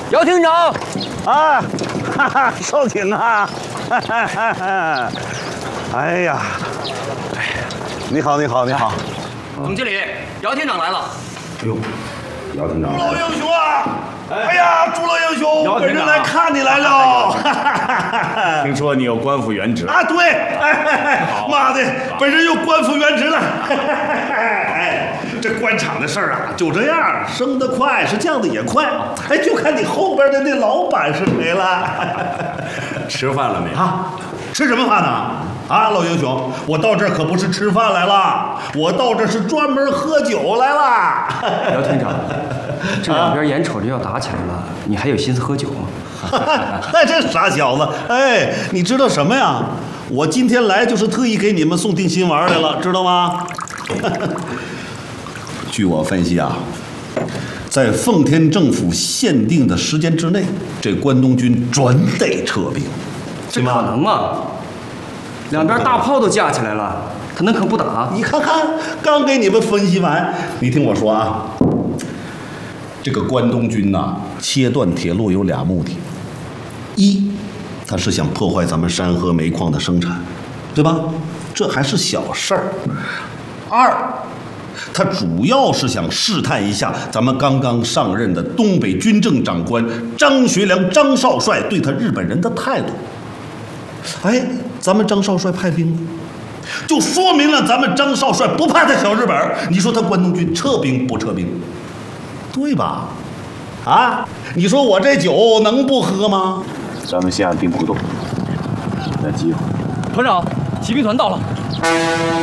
姚厅长， 啊，哈哈，少挺啊，哈哈哈哈，哎呀，你好，你好，你好， 总经理，姚厅长来了。 哟，姚厅长， 朱老英雄啊！哎呀，朱老英雄，本人来看你来了。 听说你有官复原职啊？对，哎，妈的，本人又官复原职了。哎，这官场的事儿啊，就这样，升得快是降得也快。哎，就看你后边的那老板是谁了。 吃饭了没？ 啊，吃什么饭呢？啊，老英雄，我到这儿可不是吃饭来了，我到这儿是专门喝酒来了。 姚厅长，这两边眼瞅着要打起来了，你还有心思喝酒吗？ 哎，这傻小子！哎，你知道什么呀？我今天来就是特意给你们送定心丸来了，知道吗？据我分析啊，在奉天政府限定的时间之内，这关东军准得撤兵。 这可能吗？两边大炮都架起来了，他能可不打？ 你看看，刚给你们分析完，你听我说啊，这个关东军呐，切断铁路有俩目的：一，他是想破坏咱们山河煤矿的生产，对吧？这还是小事儿。二，他主要是想试探一下咱们刚刚上任的东北军政长官张学良张少帅对他日本人的态度。哎，咱们张少帅派兵了，就说明了咱们张少帅不怕他小日本。你说他关东军撤兵不撤兵，对吧？啊，你说我这酒能不喝吗？ 咱们先按兵不动，等待机会。 团长，骑兵团到了。